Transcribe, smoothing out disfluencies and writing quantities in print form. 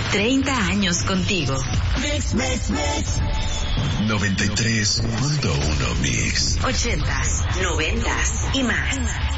30 años contigo. Mix, mix, mix. 93.1 Mix. 80s, 90s y más.